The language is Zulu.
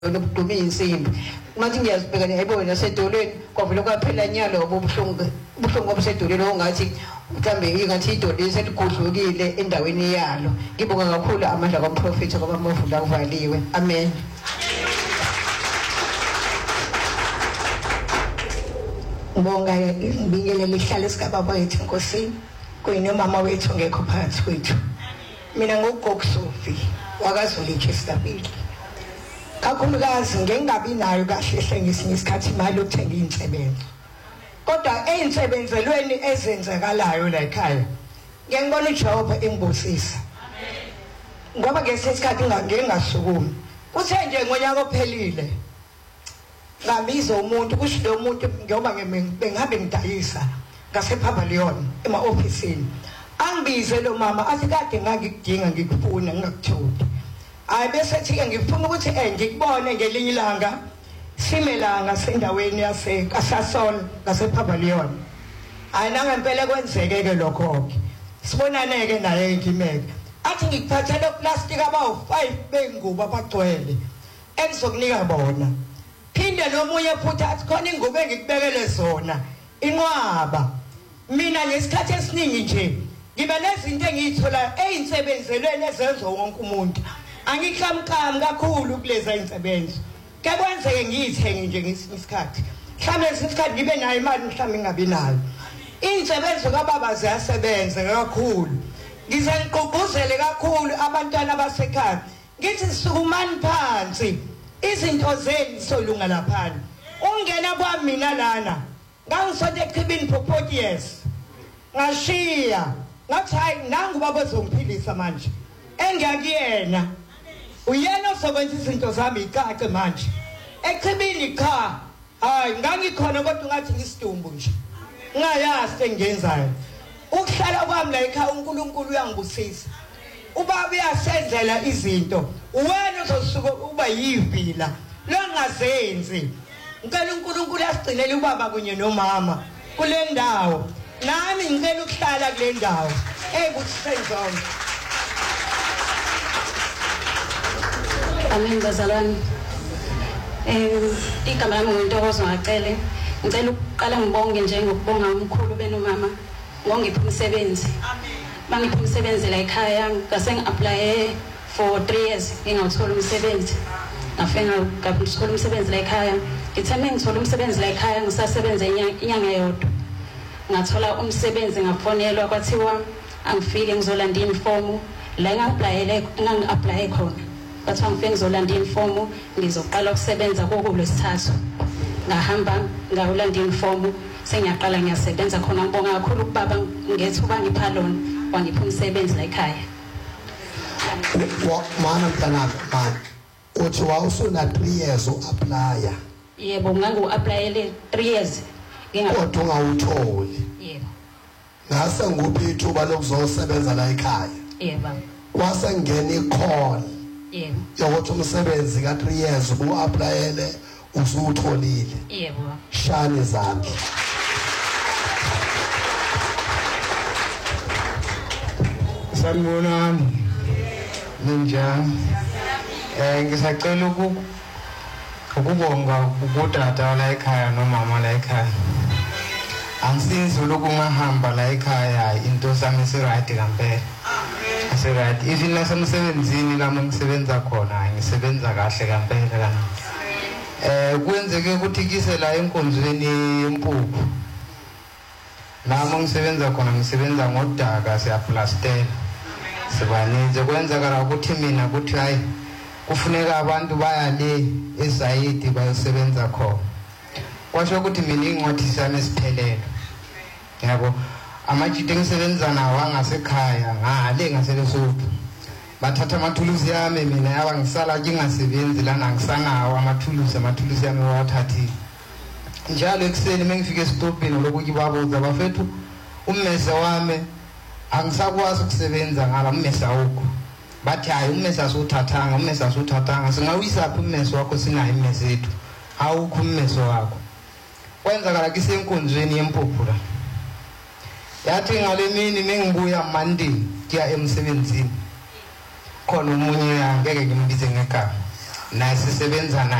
nokuduma insimbi ngathi ngiyazibheka ngiyayibona nasedolweni kwavela kwaphela nyalo obuhlungu obusedolweni ongathi mhlambe ingathi idolo seligudlukile endaweni yalo. Ngibonga kakhulu amandla kaMprofethi ngoba amavula uvaliwe. Amen. Ngibonga ngibingelele ihlale sikababa wethu Nkosini kuyinomama wethu ngekho phakathi kwethu. Mina ngogogo Sophie wakaZulu eChesterfield. Kakhulukazi ngengabi nayo kahle hle ngesinye isikhathi imali yokuthenga insebenzo. Kodwa einsebenzelweni ezenzakalayo la ekhaya ngiyangibona uJehova engibusisa. Ngoba ngesinye isikhathi ngingasukumi. Kuthe nje ngonyaka ophelile ngabiza umuntu kusho lo muntu ngoba bengabe ngidayisa ngasePavilion ema-ofisini. Angibize lo mama athi kade ngakudinga ngikufuna ngikutholi. Bese thike ngifuna ukuthi ngikubone ngelinye ilanga simelanga sendaweni yaseKasasol ngasePavilion. Nanga impela kwenzeke ke lokho ke. Sibonane ke naye enkimeke. Athi ngikuphathele plastic abawu5 bengubo abagcwele engizokunika bona. Phinde nomunye futhi athi khona ingubo engikubekele zona inqwaba. Mina ngesikhathi esiningi nje ngiba nezinto engiyithola einsebenzelweni ezenzo wonke umuntu. Angikhamkami kakhulu kuleza insebenzo. Kekwenzeke ngiyithenge nje ngesikhathi. Mhlawumbe isikhathi ngibe nayo imali mhlawumbe ngingabi nayo. Insebenzo kababa ziyasebenza kakhulu. Ngizangiqugquzele kakhulu abantwana basekhaya. Ngithi sukumani phansi. Izinto zenu solunga lapha. Ungena kwami mina lana. Ngangisonto eqhibini for 40 years. Ngashiya. Ngathi hayi nangu baba uzongiphilisa manje. Engiyakuyena. Uyena osokwenza izinto zami icace manje. Eqhibini cha. Hayi ngangikhona kodwa ngathi ngisidumbu nje. Ngayazi engenzayo. Ukuhlala kwami la ekhaya uNkulunkulu uyangibusisa. Ubaba uyasenzela izinto. Wena uzosuka uba yivila. Longazenzi. Ngicela uNkulunkulu asigcinele ubaba kunye nomama kule ndawo. Nami ngicela ukuhlala kule ndawo. Kusenzona. Amen bazalwane. Igama lami nguNtokozo Ngacele. Ngicela ukuqala ngibonge nje ngokubonga umkhulu benomama ngongipha umsebenzi. Mangipha umsebenzi la ekhaya ngase ngi-apply for 3 years ngingawuthola umsebenzi. Ngafika ngaphuthula umsebenzi la ekhaya. Ngitheme ngithola umsebenzi la ekhaya ngisasebenza inyanga yodwa. Ngathola umsebenzi ngafonelwa kwathiwa angifike ngizolanda inform la ngangi-apply khona. Bathiwa ngifike ngizolanda inform ngizoqala ukusebenza kokulesithathu. Ngahamba ngawulanda inform sengiyaqala ngiyasebenza khona. Ngibonga kakhulu ubaba ngethuba ngipha lona wangipha umsebenzi la ekhaya. Mana mntanami man uthi wawusuna 3 years uapply. Yebo ngangu-applyele 3 years kodwa ungawutholi. Yebo. Ngase nguphi ithuba lokuzosebenza la ekhaya. Yebo. Kwase ngene i-call. Yebo. Yokuthi umsebenzi ka 3 years uapplyele usutholile. Yebo. Shani izandla. Sanibonani. Ninjani? Ngisacela ukubonga ukutata la ekhaya nomama la ekhaya. Angisizulu kungahamba la ekhaya into sami siright kampela. Siright. Even nasemsebenzini lami ngisebenza khona ngisebenza kahle kampela kana. Kwenzeke ukuthi kise la enkonzweni yempuphu. Nami ngisebenza khona ngisebenza ngodaka siyaplastela. Sibaninze kwenzakala ukuthi mina kuthi hayi kufuneka abantu baya le esayidi bayosebenza khona. Kwasho ukuthi mina ingcwathi sami esiphelele. Yabo amajite ngisebenza nawo angasekhaya ngale ngaselesophu. Bathatha amathuluzi yami mina yaba ngisala ngingasebenzi lana ngisanawo amathuluzi yami wathathi. Njalo ekseni mengifike esitopini lokuthi babuza bafethu ummese wami angisakwazi ukusebenza ngala ummese awukho. Bathi hayi ummese asuthathanga singawisa phi ummese wakho sinayo immese yethu awukho ummese wakho. Kwenzakala kisenkonzweni yempuphu la. Yathi ngale mini mengibuya Monday kuya emsebenzini khona umunye angeke ngimbize ngegama nasisebenza